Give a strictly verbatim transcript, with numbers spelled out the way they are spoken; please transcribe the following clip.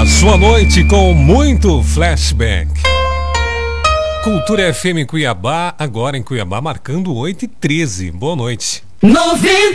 A sua noite com muito flashback. Cultura F M Cuiabá, agora em Cuiabá, marcando oito e treze. Boa noite. noventa